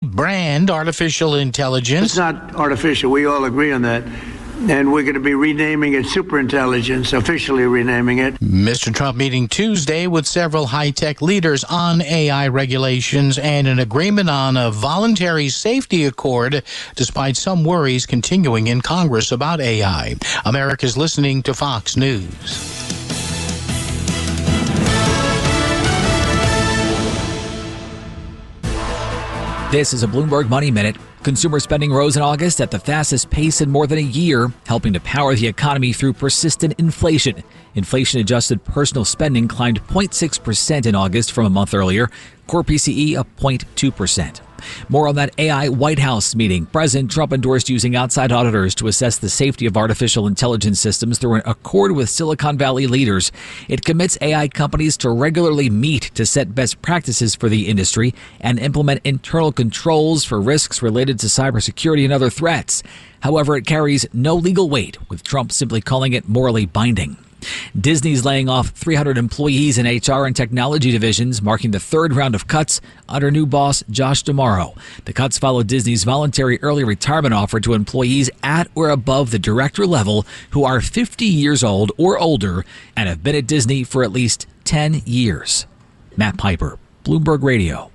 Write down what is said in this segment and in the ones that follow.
brand artificial intelligence. It's not artificial. We all agree on that. And we're going to be renaming it superintelligence, officially renaming it. Mr. Trump meeting Tuesday with several high-tech leaders on AI regulations and an agreement on a voluntary safety accord, despite some worries continuing in Congress about AI. America's listening to Fox News. This is a Bloomberg Money Minute. Consumer spending rose in August at the fastest pace in more than a year, helping to power the economy through persistent inflation. Inflation-adjusted personal spending climbed 0.6% in August from a month earlier. Core PCE up 0.2%. More on that AI White House meeting. President Trump endorsed using outside auditors to assess the safety of artificial intelligence systems through an accord with Silicon Valley leaders. It commits AI companies to regularly meet to set best practices for the industry and implement internal controls for risks related to cybersecurity and other threats. However, it carries no legal weight, with Trump simply calling it morally binding. Disney's laying off 300 employees in HR and technology divisions, marking the third round of cuts under new boss Josh D'Amaro. The cuts follow Disney's voluntary early retirement offer to employees at or above the director level who are 50 years old or older and have been at Disney for at least 10 years. Matt Piper, Bloomberg Radio.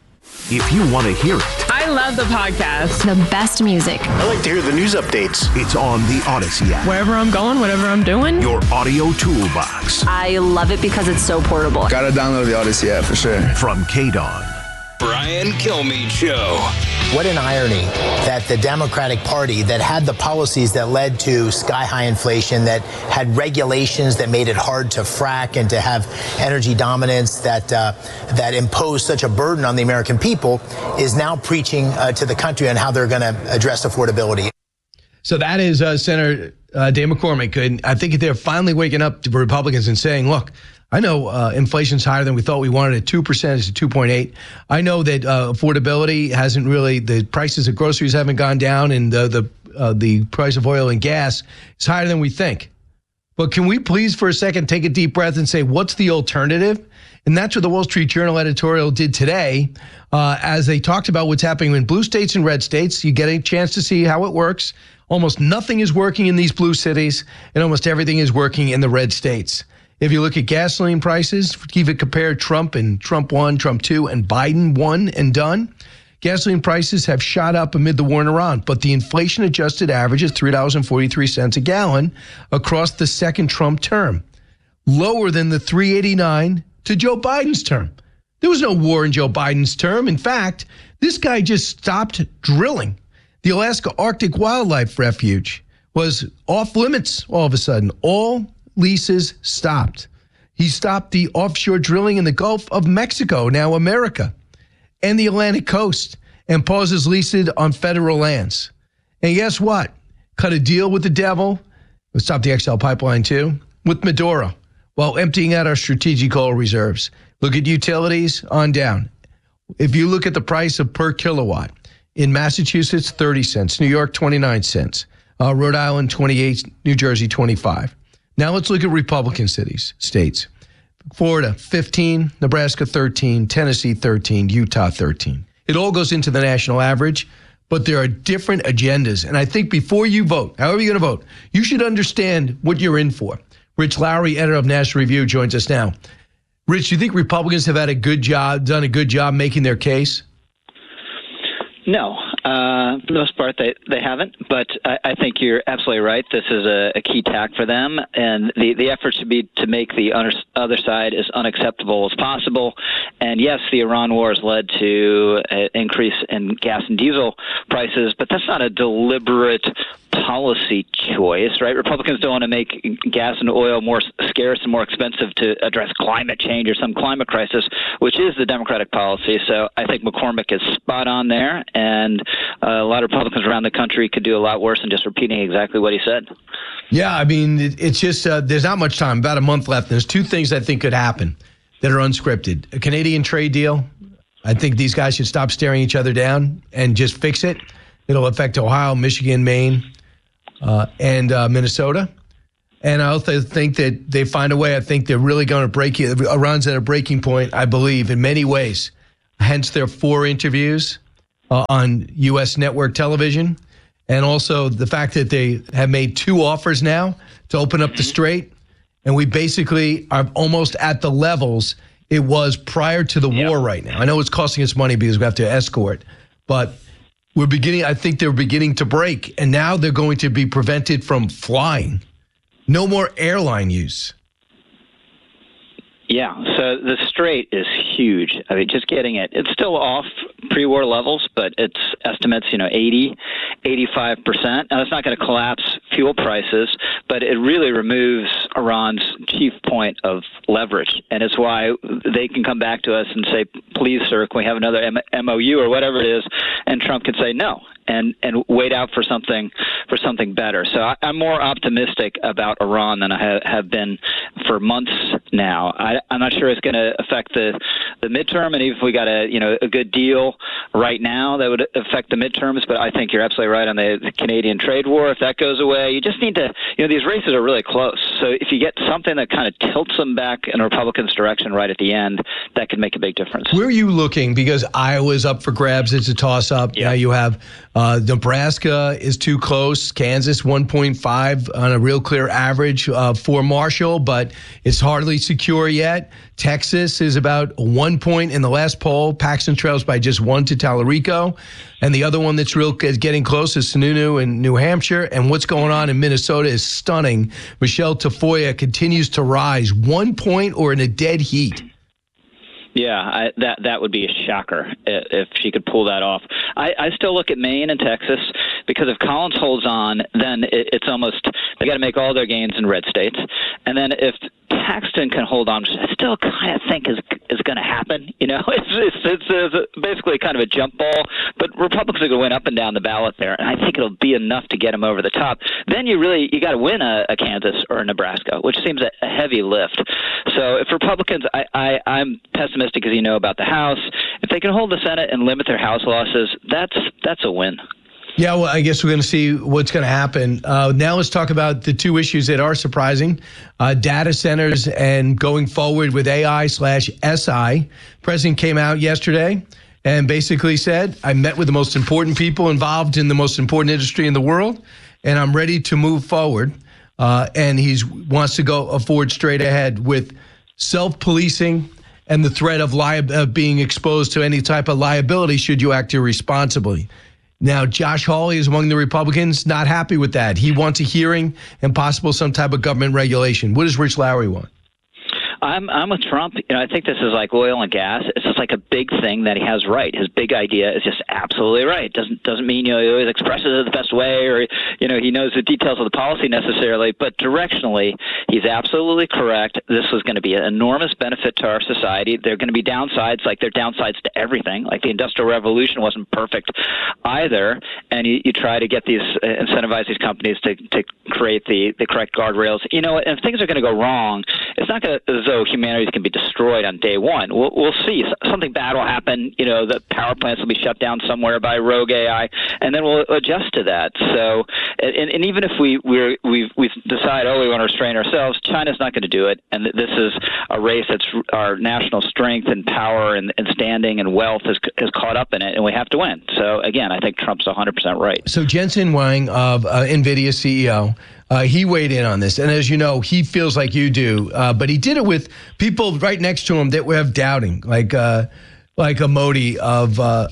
If you want to hear it. I love the podcast. The best music. I like to hear the news updates. It's on the Odyssey app. Wherever I'm going, whatever I'm doing. Your audio toolbox. I love it because it's so portable. Gotta download the Odyssey app for sure. From KDON. Brian Kilmeade Show. What an irony that the Democratic Party that had the policies that led to sky-high inflation, that had regulations that made it hard to frack and to have energy dominance, that imposed such a burden on the American people, is now preaching to the country on how they're going to address affordability. So that is Senator Dave McCormick. And I think they're finally waking up to Republicans and saying, look, I know inflation's higher than we thought we wanted at 2%. It's at 2.8. I know that affordability hasn't really, the prices of groceries haven't gone down, and the price of oil and gas is higher than we think. But can we please for a second take a deep breath and say, what's the alternative? And that's what the Wall Street Journal editorial did today as they talked about what's happening in blue states and red states. You get a chance to see how it works. Almost nothing is working in these blue cities, and almost everything is working in the red states. If you look at gasoline prices, even compare Trump and Trump 1, Trump 2, and Biden 1 and done, gasoline prices have shot up amid the war in Iran. But the inflation-adjusted average is $3.43 a gallon across the second Trump term, lower than the $3.89 to Joe Biden's term. There was no war in Joe Biden's term. In fact, this guy just stopped drilling. The Alaska Arctic Wildlife Refuge was off limits all of a sudden. All leases stopped. He stopped the offshore drilling in the Gulf of Mexico, now America, and the Atlantic coast, and pauses leases on federal lands. And guess what? Cut a deal with the devil. We'll stop the XL pipeline too, with Maduro, while emptying out our strategic oil reserves. Look at utilities on down. If you look at the price of per kilowatt, in Massachusetts, 30 cents, New York, 29 cents, Rhode Island, 28, New Jersey, 25. Now let's look at Republican states. Florida, 15, Nebraska, 13, Tennessee, 13, Utah, 13. It all goes into the national average, but there are different agendas. And I think before you vote, however you're going to vote, you should understand what you're in for. Rich Lowry, editor of National Review, joins us now. Rich, do you think Republicans have done a good job making their case? No, for the most part, they haven't. But I think you're absolutely right. This is a key tack for them, and the effort should be to make the other side as unacceptable as possible. And yes, the Iran war has led to an increase in gas and diesel prices, but that's not a deliberate policy choice, right? Republicans don't want to make gas and oil more scarce and more expensive to address climate change or some climate crisis, which is the Democratic policy. So I think McCormick is spot on there, and a lot of Republicans around the country could do a lot worse than just repeating exactly what he said. Yeah, I mean, it's just there's not much time, about a month left. There's two things I think could happen that are unscripted. A Canadian trade deal. I think these guys should stop staring each other down and just fix it. It'll affect Ohio, Michigan, Maine, and Minnesota. And I also think that they find a way. I think they're really going to break it. Iran's at a breaking point, I believe, in many ways. Hence their 4 interviews. on U.S. network television, and also the fact that they have made 2 offers now to open up the strait, and we basically are almost at the levels it was prior to the war right now. I know it's costing us money because we have to escort, but I think they're beginning to break, and now they're going to be prevented from flying. No more airline use. Yeah, so the strait is huge. I mean, just getting it. It's still off pre-war levels, but it's estimates, 80, 85%. Now, it's not going to collapse fuel prices, but it really removes Iran's chief point of leverage. And it's why they can come back to us and say, please, sir, can we have another MOU or whatever it is? And Trump can say no. And wait out for something better. So I'm more optimistic about Iran than I have been for months now. I'm not sure it's going to affect the midterm, and even if we got a good deal right now, that would affect the midterms. But I think you're absolutely right on the Canadian trade war. If that goes away, you just need to. These races are really close. So if you get something that kind of tilts them back in a Republican's direction right at the end, that could make a big difference. Where are you looking? Because Iowa's up for grabs. It's a toss-up. Yeah. Now you have Nebraska is too close. Kansas 1.5 on a real clear average for Marshall, but it's hardly secure yet. Texas is about 1 point in the last poll. Paxton trails by just 1 to Tallarico. And the other one that's is getting close is Sununu in New Hampshire. And what's going on in Minnesota is stunning. Michelle Tafoya continues to rise 1 point or in a dead heat. Yeah, that would be a shocker if she could pull that off. I still look at Maine and Texas because if Collins holds on, then it's almost they got to make all their gains in red states, and then if Paxton can hold on, which I still kind of think is going to happen. It's basically kind of a jump ball, but Republicans are going to win up and down the ballot there, and I think it'll be enough to get them over the top. Then you got to win a Kansas or a Nebraska, which seems a heavy lift. So if Republicans, I'm pessimistic as about the House. If they can hold the Senate and limit their House losses, that's a win. Yeah, well, I guess we're going to see what's going to happen. Now let's talk about the 2 issues that are surprising. Data centers and going forward with AI/SI. President came out yesterday and basically said, I met with the most important people involved in the most important industry in the world, and I'm ready to move forward. And he wants to go forward straight ahead with self-policing and the threat of being exposed to any type of liability should you act irresponsibly. Now, Josh Hawley is among the Republicans not happy with that. He wants a hearing and possible some type of government regulation. What does Rich Lowry want? I'm with Trump. I think this is like oil and gas. It's just like a big thing that he has right. His big idea is just absolutely right. Doesn't mean he always expresses it the best way or he knows the details of the policy necessarily, but directionally he's absolutely correct. This is going to be an enormous benefit to our society. There are going to be downsides, like there are downsides to everything. Like the Industrial Revolution wasn't perfect either, and you try to get these incentivize these companies to create the correct guardrails. And if things are going to go wrong, it's not going to so humanity can be destroyed on day one. We'll see. Something bad will happen. The power plants will be shut down somewhere by rogue AI, and then we'll adjust to that. So, and even if we decide, we want to restrain ourselves, China's not going to do it. And this is a race that's our national strength and power and standing and wealth is caught up in it, and we have to win. So, again, I think Trump's 100% right. So Jensen Huang of NVIDIA CEO, he weighed in on this. And as you know, he feels like you do, but he did it with people right next to him that were doubting, like a Modi of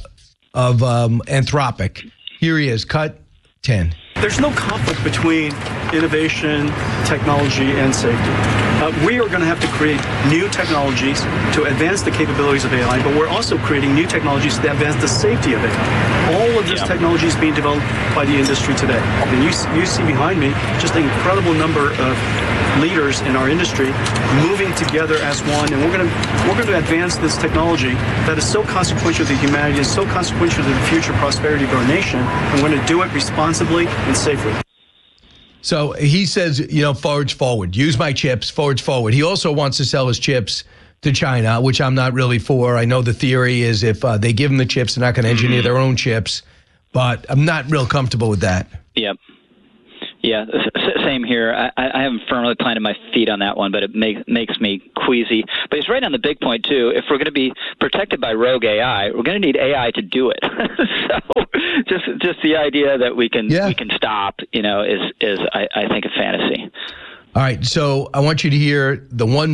Anthropic. Here he is, cut 10. There's no conflict between innovation, technology, and safety. We are going to have to create new technologies to advance the capabilities of AI, but we're also creating new technologies to advance the safety of AI. All of this technology is being developed by the industry today. And you see behind me just an incredible number of leaders in our industry moving together as one, and we're going to advance this technology that is so consequential to humanity, is so consequential to the future prosperity of our nation, and we're going to do it responsibly and safely. So he says, forward. Use my chips, forward. He also wants to sell his chips to China, which I'm not really for. I know the theory is if they give them the chips, they're not going to engineer their own chips, but I'm not real comfortable with that. Yep. Yeah, same here. I haven't firmly planted my feet on that one, but it makes me queasy. But he's right on the big point, too. If we're going to be protected by rogue AI, we're going to need AI to do it. So just the idea that we can stop, is I think a fantasy. All right, so I want you to hear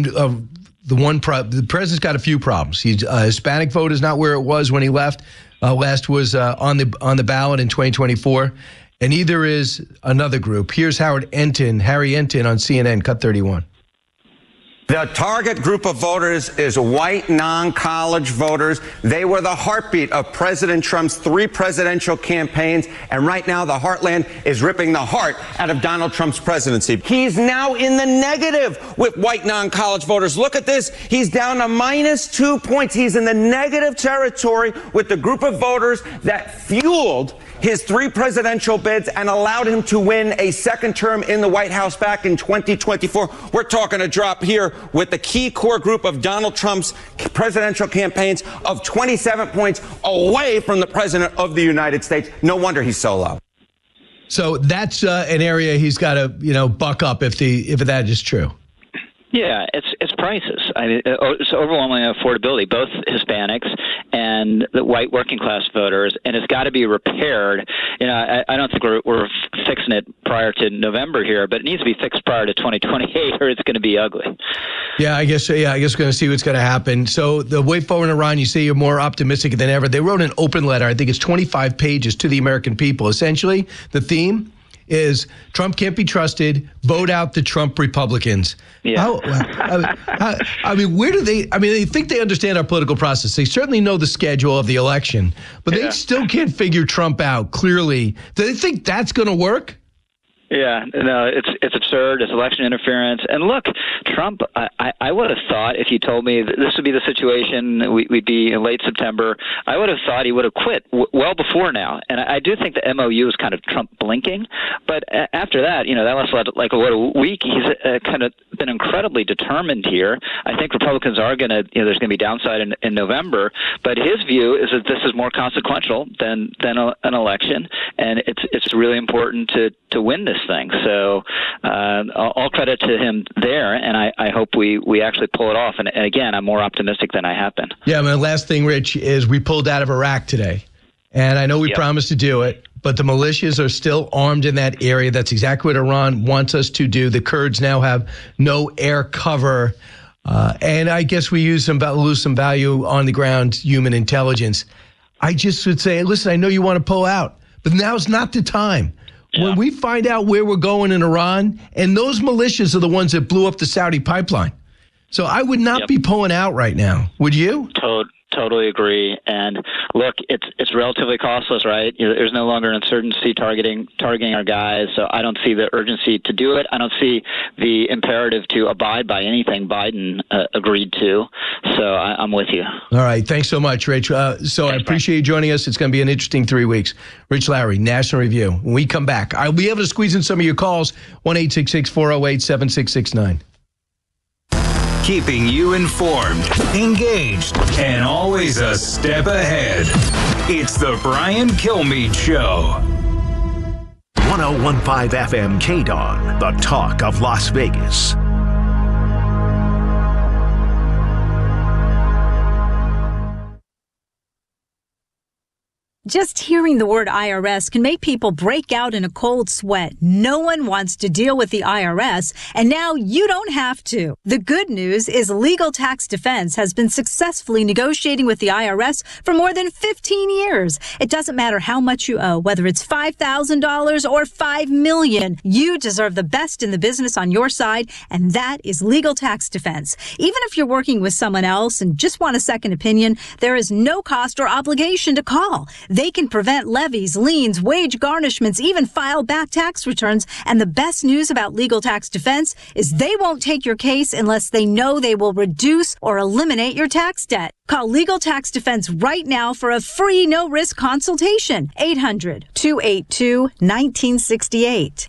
the president's got a few problems. He's Hispanic vote is not where it was when he left. Last was on the ballot in 2024, and neither is another group. Here's Harry Enton on CNN, Cut 31. The target group of voters is white, non-college voters. They were the heartbeat of President Trump's 3 presidential campaigns, and right now the heartland is ripping the heart out of Donald Trump's presidency. He's now in the negative with white, non-college voters. Look at this. He's down to -2 points. He's in the negative territory with the group of voters that fueled his 3 presidential bids and allowed him to win a second term in the White House back in 2024. We're talking a drop here with the key core group of Donald Trump's presidential campaigns of 27 points away from the president of the United States. No wonder he's so low. So that's an area he's got to, buck up if that is true. Yeah, it's prices. It's overwhelming affordability, both Hispanics and the white working class voters, and it's got to be repaired. I don't think we're fixing it prior to November here, but it needs to be fixed prior to 2028, or it's going to be ugly. Yeah, I guess we're going to see what's going to happen. So the way forward in Iran, you say you're more optimistic than ever. They wrote an open letter, I think it's 25 pages, to the American people. Essentially, the theme is Trump can't be trusted. Vote out the Trump Republicans. Yeah. Where do they? They think they understand our political process. They certainly know the schedule of the election, but they still can't figure Trump out clearly. Do they think that's going to work? Yeah, no, it's absurd. It's election interference. And look, Trump, I would have thought, if you told me that this would be the situation, we'd be in late September, I would have thought he would have quit well before now. And I do think the MOU is kind of Trump blinking. But after that, that lasted like a week. He's kind of been incredibly determined here. I think Republicans are going to, there's going to be downside in November. But his view is that this is more consequential than an election. And it's really important to win this thing. So all credit to him there, and I hope we actually pull it off. And again, I'm more optimistic than I have been. Yeah, my last thing, Rich, is we pulled out of Iraq today. And I know we promised to do it, but the militias are still armed in that area. That's exactly what Iran wants us to do. The Kurds now have no air cover. And I guess we lose some value on the ground human intelligence. I just would say, listen, I know you want to pull out, but now's not the time. Yeah. When we find out where we're going in Iran, and those militias are the ones that blew up the Saudi pipeline. So I would not be pulling out right now. Would you? Totally agree. And look, it's relatively costless, right? There's no longer uncertainty targeting our guys. So I don't see the urgency to do it. I don't see the imperative to abide by anything Biden agreed to. So I'm with you. All right. Thanks so much, Rich. I appreciate you joining us. It's going to be an interesting 3 weeks. Rich Lowry, National Review. When we come back, I'll be able to squeeze in some of your calls. 1-866-408-7669. Keeping you informed, engaged, and always a step ahead. It's the Brian Kilmeade Show. 101.5 FM KDON, the talk of Las Vegas. Just hearing the word IRS can make people break out in a cold sweat. No one wants to deal with the IRS, and now you don't have to. The good news is Legal Tax Defense has been successfully negotiating with the IRS for more than 15 years. It doesn't matter how much you owe, whether it's $5,000 or $5 million. You deserve the best in the business on your side, and that is Legal Tax Defense. Even if you're working with someone else and just want a second opinion, there is no cost or obligation to call. They can prevent levies, liens, wage garnishments, even file back tax returns. And the best news about Legal Tax Defense is they won't take your case unless they know they will reduce or eliminate your tax debt. Call Legal Tax Defense right now for a free no-risk consultation. 800-282-1968.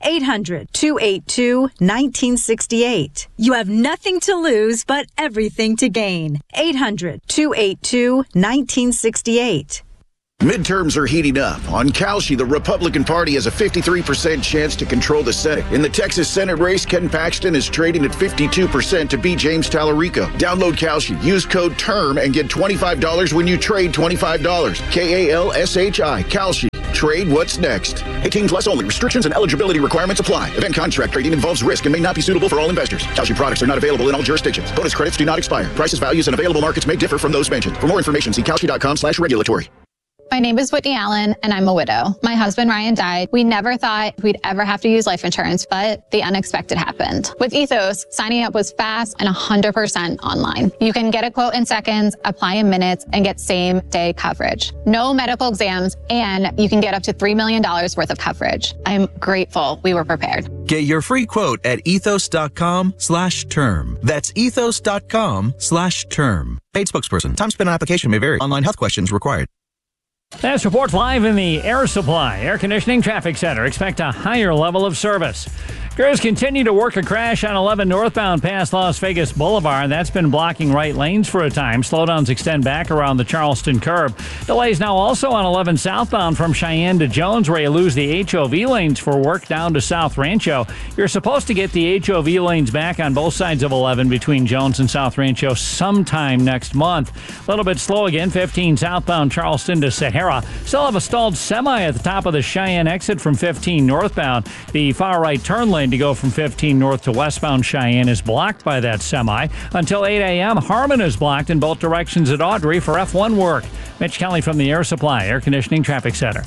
800-282-1968. You have nothing to lose but everything to gain. 800-282-1968. Midterms are heating up. On Kalshi, the Republican Party has a 53% chance to control the Senate. In the Texas Senate race, Ken Paxton is trading at 52% to beat James Tallarico. Download Kalshi, use code TERM, and get $25 when you trade $25. Kalshi. Kalshi. Trade what's next. 18 plus only. Restrictions and eligibility requirements apply. Event contract trading involves risk and may not be suitable for all investors. Kalshi products are not available in all jurisdictions. Bonus credits do not expire. Prices, values, and available markets may differ from those mentioned. For more information, see kalshi.com/regulatory. My name is Whitney Allen, and I'm a widow. My husband, Ryan, died. We never thought we'd ever have to use life insurance, but the unexpected happened. With Ethos, signing up was fast and 100% online. You can get a quote in seconds, apply in minutes, and get same-day coverage. No medical exams, and you can get up to $3 million worth of coverage. I'm grateful we were prepared. Get your free quote at ethos.com/term. That's ethos.com/term. Paid spokesperson. Time spent on application may vary. Online health questions required. That's reports live in the Air Supply Air Conditioning Traffic Center. Expect a higher level of service. Crews continue to work a crash on 11 northbound past Las Vegas Boulevard. That's been blocking right lanes for a time. Slowdowns extend back around the Charleston curb. Delays now also on 11 southbound from Cheyenne to Jones, where you lose the HOV lanes for work down to South Rancho. You're supposed to get the HOV lanes back on both sides of 11 between Jones and South Rancho sometime next month. A little bit slow again, 15 southbound Charleston to Sahara. Still have a stalled semi at the top of the Cheyenne exit from 15 northbound. The far right turn lane to go from 15 north to westbound Cheyenne is blocked by that semi. Until 8 a.m., Harmon is blocked in both directions at Audrey for F1 work. Mitch Kelly from the Air Supply Air Conditioning Traffic Center.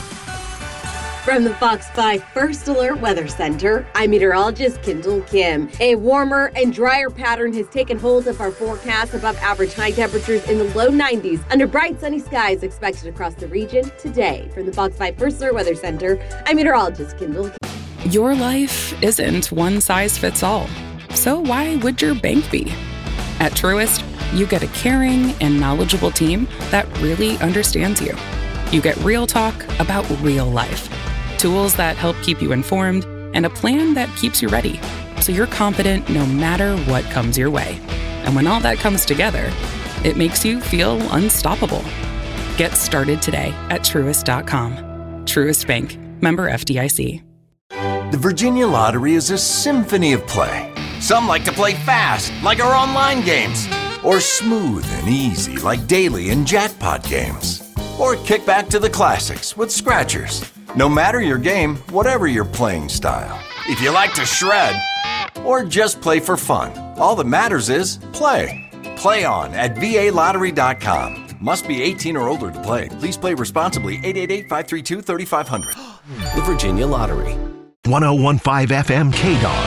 From the Fox 5 First Alert Weather Center, I'm meteorologist Kendall Kim. A warmer and drier pattern has taken hold of our forecast. Above average high temperatures in the low 90s under bright sunny skies expected across the region today. From the Fox 5 First Alert Weather Center, I'm meteorologist Kendall Kim. Your life isn't one size fits all. So why would your bank be? At Truist, you get a caring and knowledgeable team that really understands you. You get real talk about real life. Tools that help keep you informed, and a plan that keeps you ready, so you're confident no matter what comes your way. And when all that comes together, it makes you feel unstoppable. Get started today at Truist.com. Truist Bank. Member FDIC. The Virginia Lottery is a symphony of play. Some like to play fast, like our online games, or smooth and easy, like daily and jackpot games. Or kick back to the classics with scratchers. No matter your game, whatever your playing style. If you like to shred, or just play for fun, all that matters is play. Play on at VALottery.com. Must be 18 or older to play. Please play responsibly. 888-532-3500. The Virginia Lottery. 101.5 FM KDON.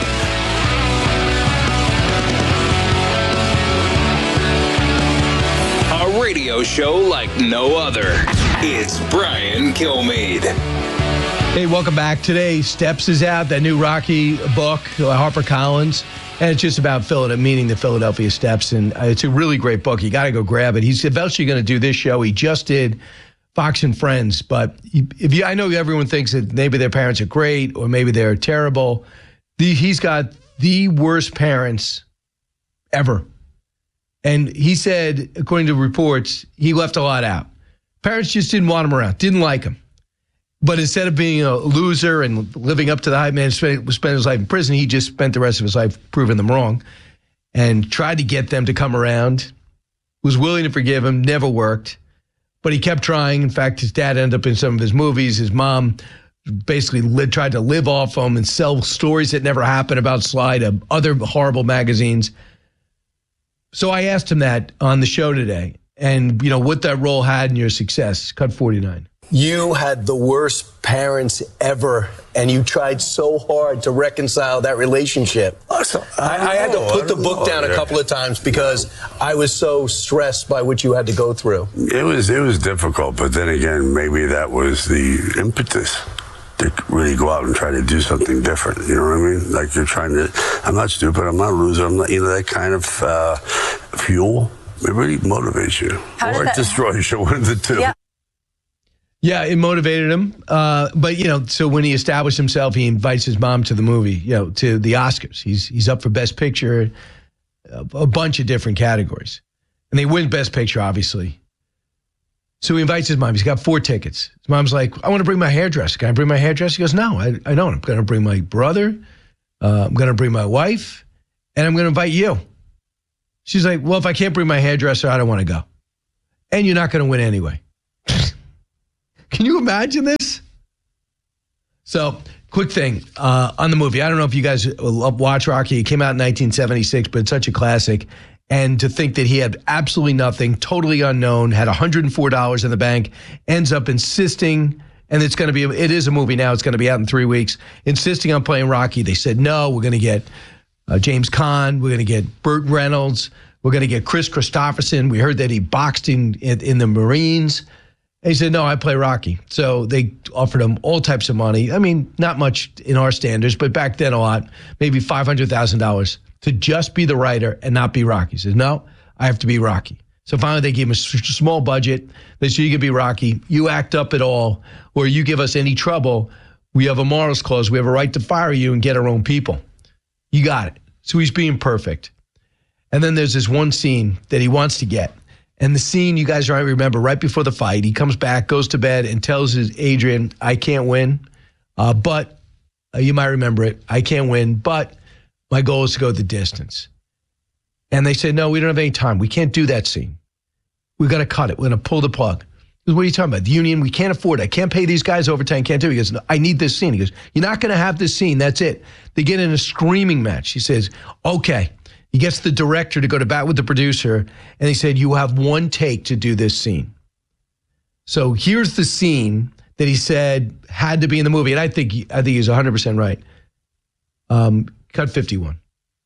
A radio show like no other. It's Brian Kilmeade. Hey, welcome back. Today, Steps is out, that new Rocky book, HarperCollins. And it's just about meeting the Philadelphia Steps. And it's a really great book. You got to go grab it. He's eventually going to do this show. He just did Fox and Friends. But I know everyone thinks that maybe their parents are great or maybe they're terrible. He's got the worst parents ever. And he said, according to reports, he left a lot out. Parents just didn't want him around, didn't like him. But instead of being a loser and living up to the hype man, spent his life in prison, he just spent the rest of his life proving them wrong and tried to get them to come around, was willing to forgive him, never worked. But he kept trying. In fact, his dad ended up in some of his movies. His mom basically tried to live off him and sell stories that never happened about Sly to other horrible magazines. So I asked him that on the show today. And, what that role had in your success. Cut 49. You had the worst parents ever, and you tried so hard to reconcile that relationship. I had to put the book down a couple of times because I was so stressed by what you had to go through. It was difficult, but then again, maybe that was the impetus to really go out and try to do something different. You know what I mean? Like you're trying to, I'm not stupid, I'm not a loser, I'm not, that kind of fuel. It really motivates you. Or it destroys you, one of the two. Yeah, it motivated him. But, so when he established himself, he invites his mom to the movie, to the Oscars. He's up for Best Picture, a bunch of different categories. And they win Best Picture, obviously. So he invites his mom. He's got 4 tickets. His mom's like, I want to bring my hairdresser. Can I bring my hairdresser? He goes, no, I don't. I'm going to bring my brother. I'm going to bring my wife. And I'm going to invite you. She's like, well, if I can't bring my hairdresser, I don't want to go. And you're not going to win anyway. Can you imagine this? So, quick thing on the movie. I don't know if you guys watch Rocky. It came out in 1976, but it's such a classic. And to think that he had absolutely nothing, totally unknown, had $104 in the bank, ends up insisting, and it is a movie now, it's going to be out in 3 weeks, insisting on playing Rocky. They said, no, we're going to get James Caan, we're going to get Burt Reynolds, we're going to get Chris Christopherson. We heard that he boxed in the Marines. And he said, no, I play Rocky. So they offered him all types of money. I mean, not much in our standards, but back then a lot, maybe $500,000 to just be the writer and not be Rocky. He says, no, I have to be Rocky. So finally they gave him a small budget. They said, you can be Rocky. You act up at all, or you give us any trouble. We have a morals clause. We have a right to fire you and get our own people. You got it. So he's being perfect. And then there's this one scene that he wants to get. And the scene, you guys might remember, right before the fight, he comes back, goes to bed, and tells his Adrian, I can't win. But you might remember it. I can't win, but my goal is to go the distance. And they said, no, we don't have any time. We can't do that scene. We've got to cut it. We're going to pull the plug. He goes, what are you talking about? The union, we can't afford it. I can't pay these guys overtime. Can't do it. He goes, no, I need this scene. He goes, you're not going to have this scene. That's it. They get in a screaming match. He says, okay. He gets the director to go to bat with the producer, and they said, you have one take to do this scene. So here's the scene that he said had to be in the movie, and I think he's 100% right. Cut 51.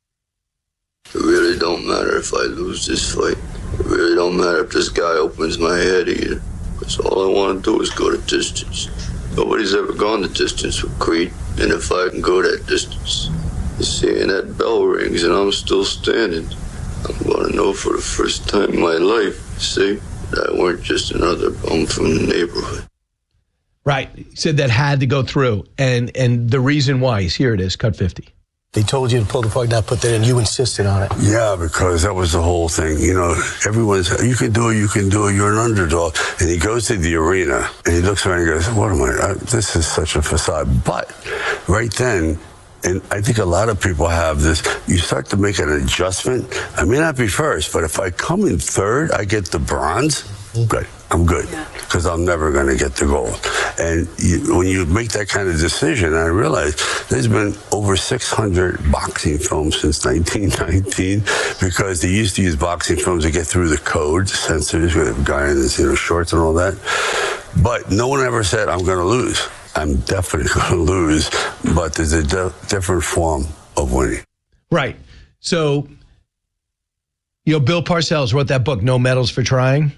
It really don't matter if I lose this fight. It really don't matter if this guy opens my head either. Because all I want to do is go the distance. Nobody's ever gone the distance with Creed, and if I can go that distance, seeing that bell rings and I'm still standing, I'm going to know for the first time in my life, see, that I weren't just another bum from the neighborhood. Right. He said that had to go through. And the reason why is, here it is, cut 50. They told you to pull the plug, not put that in. You insisted on it. Yeah, because that was the whole thing. You know, everyone's, you can do it, you're an underdog. And he goes to the arena, and he looks around and goes, what am I? This is such a facade. But right then, and I think a lot of people have this, you start to make an adjustment. I may not be first, but if I come in third, I get the bronze, good. I'm good, because I'm never going to get the gold. And when you make that kind of decision, I realize there's been over 600 boxing films since 1919, because they used to use boxing films to get through the code, the censors, with a guy in his shorts and all that. But no one ever said, I'm going to lose. I'm definitely going to lose, but there's a different form of winning. Right. So, Bill Parcells wrote that book, No Medals for Trying.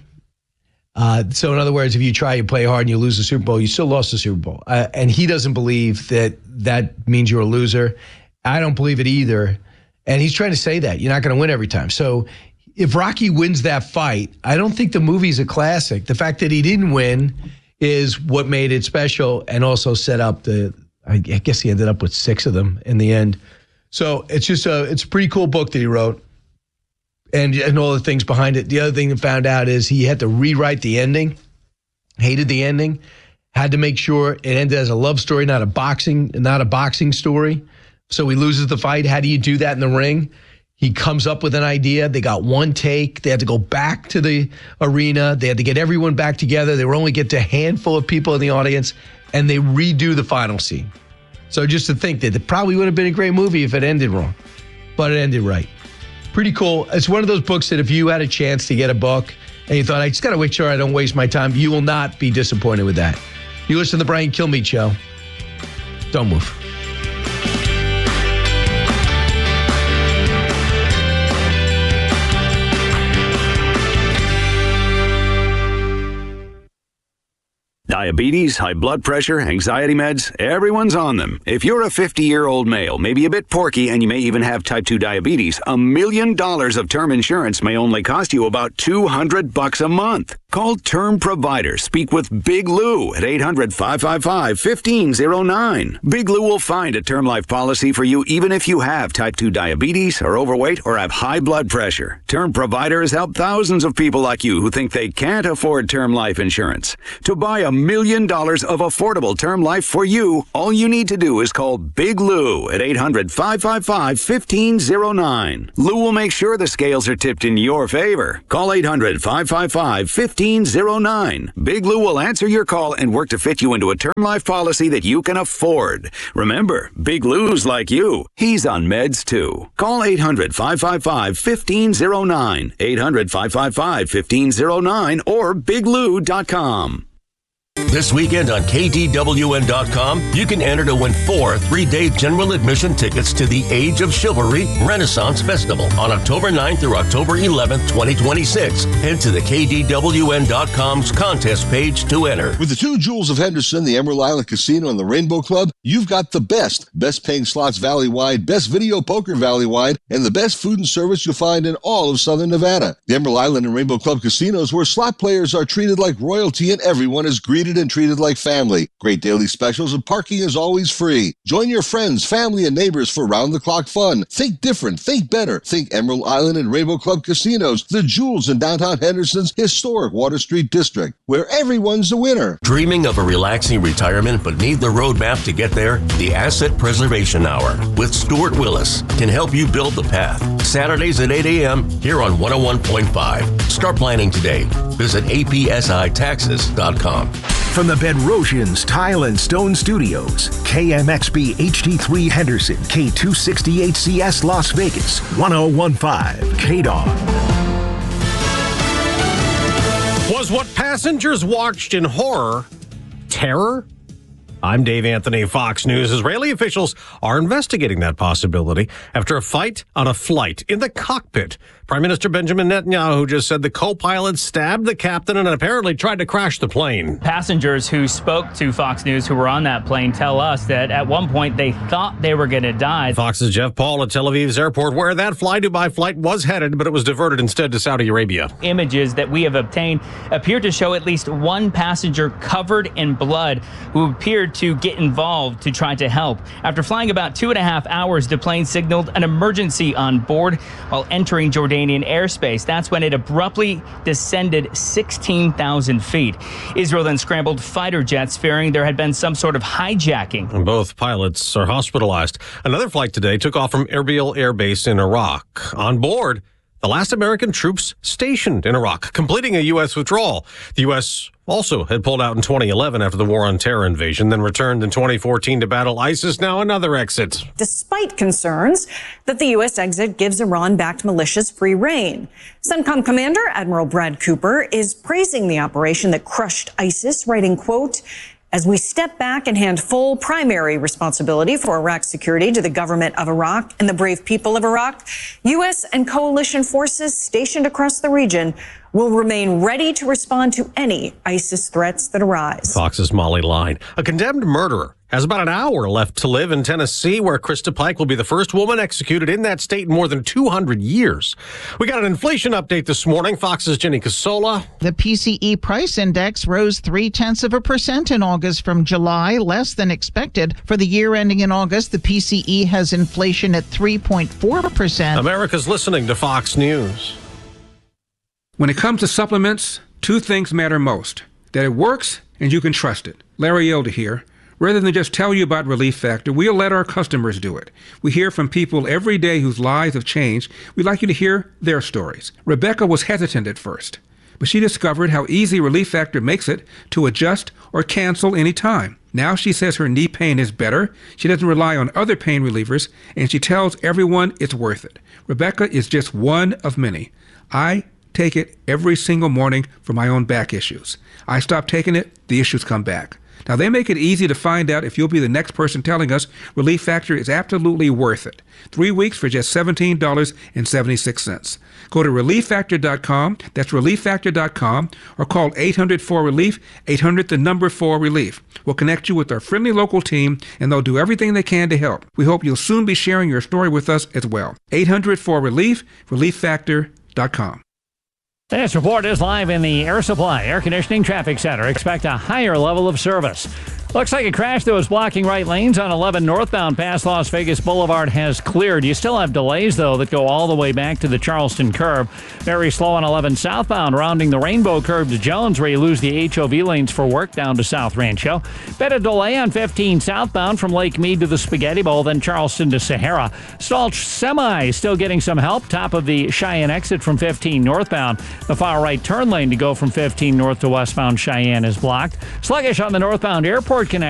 So in other words, if you try, you play hard, and you lose the Super Bowl, you still lost the Super Bowl. And he doesn't believe that means you're a loser. I don't believe it either. And he's trying to say that you're not going to win every time. So if Rocky wins that fight, I don't think the movie's a classic. The fact that he didn't win is what made it special, and also set up I guess he ended up with 6 of them in the end. So it's just it's a pretty cool book that he wrote, and all the things behind it. The other thing that found out is he had to rewrite the ending, hated the ending, had to make sure it ended as a love story, not a boxing story. So he loses the fight. How do you do that in the ring? He comes up with an idea. They got one take. They had to go back to the arena. They had to get everyone back together. They were only get to a handful of people in the audience, and they redo the final scene. So just to think that it probably would have been a great movie if it ended wrong, but it ended right. Pretty cool. It's one of those books that if you had a chance to get a book and you thought, I just got to make sure I don't waste my time, you will not be disappointed with that. You listen to the Brian Kilmeade Show. Don't move. Diabetes, high blood pressure, anxiety meds, everyone's on them. If you're a 50-year-old male, maybe a bit porky, and you may even have type 2 diabetes, $1 million of term insurance may only cost you about $200 a month. Call Term Provider. Speak with Big Lou at 800-555-1509. Big Lou will find a term life policy for you even if you have type 2 diabetes, are overweight, or have high blood pressure. Term Provider has helped thousands of people like you who think they can't afford term life insurance. To buy $1 million of affordable term life for you, all you need to do is call Big Lou at 800-555-1509. Lou will make sure the scales are tipped in your favor. Call 800-555-1509. Big Lou will answer your call and work to fit you into a term life policy that you can afford. Remember, Big Lou's like you. He's on meds too. Call 800-555-1509. 800-555-1509 or biglou.com. This weekend on KDWN.com, you can enter to win 4 3-day general admission tickets to the Age of Chivalry Renaissance Festival on October 9th through October 11th, 2026. Head to the KDWN.com's contest page to enter. With the 2 Jewels of Henderson, the Emerald Island Casino, and the Rainbow Club, you've got the best paying slots valley-wide, best video poker valley-wide, and the best food and service you'll find in all of Southern Nevada. The Emerald Island and Rainbow Club casinos, where slot players are treated like royalty and everyone is greeted and treated like family. Great daily specials and parking is always free. Join your friends, family, and neighbors for round-the-clock fun. Think different. Think better. Think Emerald Island and Rainbow Club casinos, the jewels in downtown Henderson's historic Water Street district, where everyone's a winner. Dreaming of a relaxing retirement but need the roadmap to get there? The Asset Preservation Hour with Stuart Willis can help you build the path. Saturdays at 8 a.m. here on 101.5. Start planning today. Visit apsitaxes.com. From the Bedrosians Tile and Stone Studios, KMXB HD3 Henderson, K268CS Las Vegas, 1015 KDON. Was what passengers watched in horror terror? I'm Dave Anthony, Fox News. Israeli officials are investigating that possibility after a fight on a flight in the cockpit. Prime Minister Benjamin Netanyahu just said the co-pilot stabbed the captain and apparently tried to crash the plane. Passengers who spoke to Fox News who were on that plane tell us that at one point they thought they were going to die. Fox's Jeff Paul at Tel Aviv's airport, where that Fly Dubai flight was headed, but it was diverted instead to Saudi Arabia. Images that we have obtained appear to show at least one passenger covered in blood who appeared to get involved to try to help. After flying about 2.5 hours, the plane signaled an emergency on board while entering Jordanian airspace. That's when it abruptly descended 16,000 feet. Israel then scrambled fighter jets, fearing there had been some sort of hijacking. And both pilots are hospitalized. Another flight today took off from Erbil Air Base in Iraq. On board, the last American troops stationed in Iraq, completing a U.S. withdrawal. The U.S. also had pulled out in 2011 after the war on terror invasion, then returned in 2014 to battle ISIS. Now another exit. Despite concerns that the U.S. exit gives Iran-backed militias free rein. CENTCOM Commander Admiral Brad Cooper is praising the operation that crushed ISIS, writing, quote, "As we step back and hand full primary responsibility for Iraq's security to the government of Iraq and the brave people of Iraq, U.S. and coalition forces stationed across the region will remain ready to respond to any ISIS threats that arise." Fox's Molly Line. A condemned murderer has about an hour left to live in Tennessee, where Krista Pike will be the first woman executed in that state in more than 200 years. We got an inflation update this morning. Fox's Jenny Casola. The PCE price index rose 0.3% in August from July, less than expected. For the year ending in August, the PCE has inflation at 3.4%. America's listening to Fox News. When it comes to supplements, 2 things matter most: that it works and you can trust it. Larry Elder here. Rather than just tell you about Relief Factor, we'll let our customers do it. We hear from people every day whose lives have changed. We'd like you to hear their stories. Rebecca was hesitant at first, but she discovered how easy Relief Factor makes it to adjust or cancel any time. Now she says her knee pain is better, she doesn't rely on other pain relievers, and she tells everyone it's worth it. Rebecca is just one of many. I take it every single morning for my own back issues. I stop taking it, the issues come back. Now, they make it easy to find out if you'll be the next person telling us Relief Factor is absolutely worth it. 3 weeks for just $17.76. Go to ReliefFactor.com, that's ReliefFactor.com, or call 800-4RELIEF, 800-4RELIEF. We'll connect you with our friendly local team, and they'll do everything they can to help. We hope you'll soon be sharing your story with us as well. 800-4RELIEF, ReliefFactor.com. This report is live in the Air Supply Air Conditioning Traffic Center. Expect a higher level of service. Looks like a crash that was blocking right lanes on 11 northbound past Las Vegas Boulevard has cleared. You still have delays, though, that go all the way back to the Charleston curve. Very slow on 11 southbound, rounding the Rainbow curve to Jones, where you lose the HOV lanes for work down to South Rancho. Bit of delay on 15 southbound from Lake Mead to the Spaghetti Bowl, then Charleston to Sahara. Stalled semi still getting some help. Top of the Cheyenne exit from 15 northbound. The far right turn lane to go from 15 north to westbound Cheyenne is blocked. Sluggish on the northbound airport connection